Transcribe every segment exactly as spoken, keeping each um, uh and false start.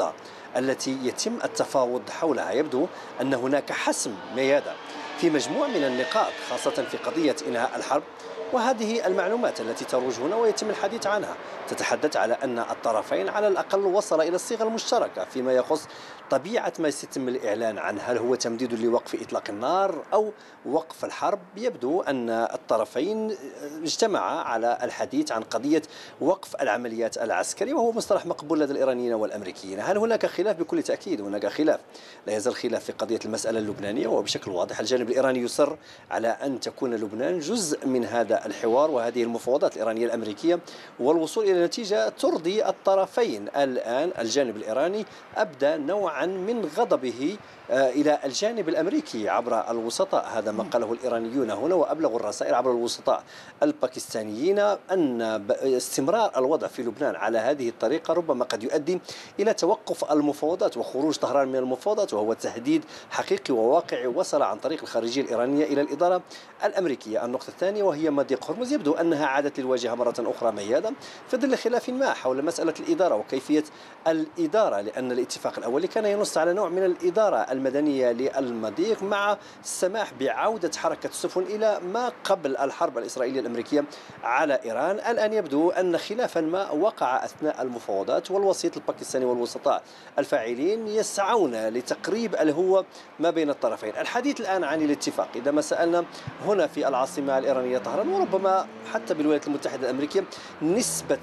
النقطة التي يتم التفاوض حولها. يبدو أن هناك حسم ميادة في مجموع من النقاط، خاصة في قضية إنهاء الحرب، وهذه المعلومات التي تروج هنا ويتم الحديث عنها تتحدث على أن الطرفين على الأقل وصل إلى الصيغة المشتركة فيما يخص طبيعة ما سيتم الإعلان عنه، هل هو تمديد لوقف إطلاق النار أو وقف الحرب. يبدو أن الطرفين اجتمعا على الحديث عن قضية وقف العمليات العسكرية، وهو مصطلح مقبول لدى الإيرانيين والأمريكيين. هل هناك خلاف؟ بكل تأكيد هناك خلاف، لا يزال خلاف في قضية المسألة اللبنانية، وبشكل واضح الجانب الإيراني يصر على أن تكون لبنان جزء من هذا الحوار وهذه المفاوضات الإيرانية الأمريكية والوصول إلى نتيجة ترضي الطرفين. الآن الجانب الإيراني أبدى نوعا من غضبه إلى الجانب الأمريكي عبر الوسطاء، هذا ما قاله الإيرانيون هنا، وأبلغوا الرسائل عبر الوسطاء الباكستانيين أن استمرار الوضع في لبنان على هذه الطريقة ربما قد يؤدي إلى توقف المفاوضات وخروج طهران من المفاوضات، وهو تهديد حقيقي وواقعي وصل عن طريق الخارجية الإيرانية إلى الإدارة الأمريكية. النقطة الثانية وهي مضيق هرمز، يبدو أنها عادت للواجهة مرة أخرى ميادة في ظل خلاف ما حول مسألة الإدارة وكيفية الإدارة، لأن الاتفاق الأول كان ينص على نوع من الإدارة المدنية للمضيق مع السماح بعودة حركة السفن إلى ما قبل الحرب الإسرائيلية الأمريكية على إيران. الآن يبدو أن خلافا ما وقع أثناء المفاوضات، والوسيط الباكستاني والوسطاء الفاعلين يسعون لتقريب الهوة ما بين الطرفين. الحديث الآن عن الاتفاق، إذا ما سألنا هنا في العاصمة الإيرانية طهران وربما حتى بالولايات المتحدة الأمريكية نسبة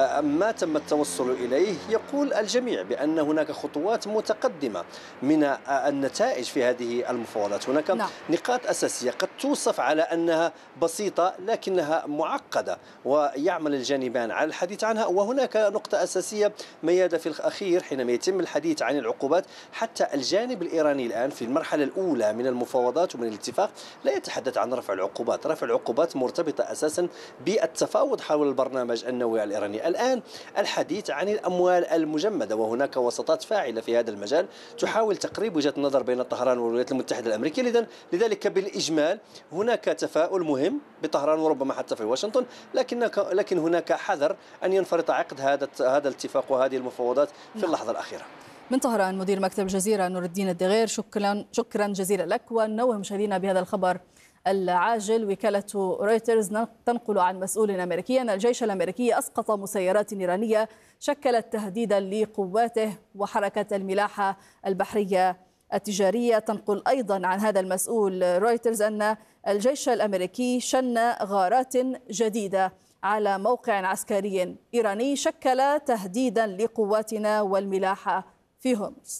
ما تم التوصل إليه، يقول الجميع بأن هناك خطوات متقدمة من النتائج في هذه المفاوضات. هناك نعم. نقاط أساسية قد توصف على أنها بسيطة لكنها معقدة ويعمل الجانبان على الحديث عنها. وهناك نقطة أساسية ميادة في الأخير حينما يتم الحديث عن العقوبات، حتى الجانب الإيراني الآن في المرحلة الأولى من المفاوضات ومن الاتفاق لا يتحدث عن رفع العقوبات. رفع العقوبات مرتبطة أساسا بالتفاوض حول البرنامج النووي الإيراني. الآن الحديث عن الأموال المجمدة، وهناك وساطات فاعلة في هذا المجال تحاول تقريب وجهة النظر بين طهران والولايات المتحدة الأمريكية. لذلك بالإجمال هناك تفاؤل مهم بطهران وربما حتى في واشنطن، لكن لكن هناك حذر أن ينفرط عقد هذا هذا الاتفاق وهذه المفاوضات في اللحظة الأخيرة. من طهران مدير مكتب الجزيرة نور الدين الدغير، شكرا شكرا جزيلا لك. وننوه مشاهدينا بهذا الخبر العاجل، وكالة رويترز تنقل عن مسؤول أمريكي أن الجيش الأمريكي أسقط مسيرات إيرانية شكلت تهديدا لقواته وحركة الملاحة البحرية التجارية. تنقل أيضا عن هذا المسؤول رويترز أن الجيش الأمريكي شن غارات جديدة على موقع عسكري إيراني شكل تهديدا لقواتنا والملاحة في هرمز.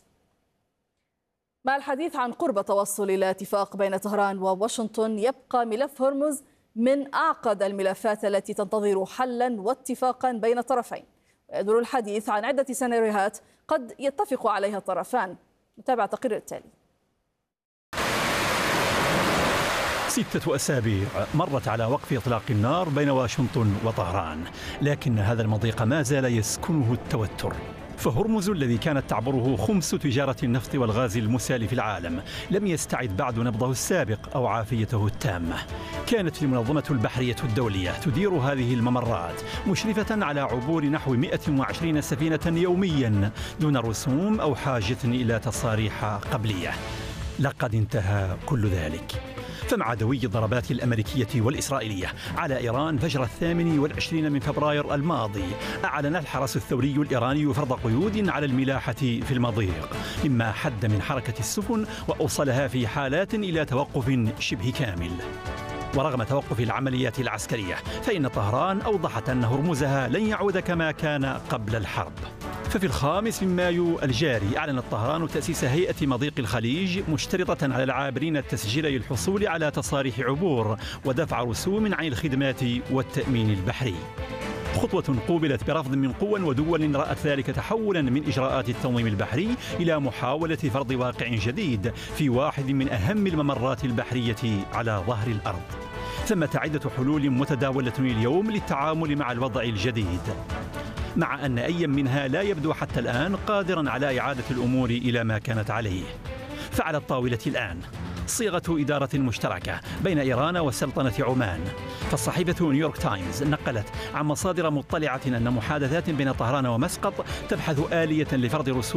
مع الحديث عن قرب توصل إلى اتفاق بين طهران وواشنطن، يبقى ملف هرمز من أعقد الملفات التي تنتظر حلا واتفاقا بين الطرفين، ويدور الحديث عن عدة سيناريوهات قد يتفق عليها الطرفان. نتابع التقرير التالي. ستة أسابيع مرت على وقف إطلاق النار بين واشنطن وطهران، لكن هذا المضيق ما زال يسكنه التوتر. فهرمز الذي كانت تعبره خمس تجارة النفط والغاز المسال في العالم لم يستعد بعد نبضه السابق أو عافيته التامة. كانت المنظمة البحرية الدولية تدير هذه الممرات، مشرفة على عبور نحو مئة وعشرين سفينة يوميا دون رسوم أو حاجة إلى تصاريح قبلية. لقد انتهى كل ذلك، فمع دوي الضربات الأمريكية والإسرائيلية على إيران فجر الثامن والعشرين من فبراير الماضي، أعلن الحرس الثوري الإيراني فرض قيود على الملاحة في المضيق، مما حد من حركة السفن وأوصلها في حالات إلى توقف شبه كامل. ورغم توقف العمليات العسكرية فإن طهران أوضحت أن هرمزها لن يعود كما كان قبل الحرب. ففي الخامس من مايو الجاري أعلنت طهران تأسيس هيئة مضيق الخليج، مشترطة على العابرين التسجيل للحصول على تصاريح عبور ودفع رسوم عن الخدمات والتأمين البحري. خطوة قوبلت برفض من قوى ودول رأت ذلك تحولا من إجراءات التنظيم البحري إلى محاولة فرض واقع جديد في واحد من أهم الممرات البحرية على ظهر الأرض. ثمة عدة حلول متداولة اليوم للتعامل مع الوضع الجديد، مع أن أي منها لا يبدو حتى الآن قادرا على إعادة الأمور إلى ما كانت عليه. فعلى الطاولة الآن صيغة إدارة مشتركة بين إيران وسلطنة عمان. فالصحيفة نيويورك تايمز نقلت عن مصادر مطلعة أن محادثات بين طهران ومسقط تبحث آلية لفرض رسوم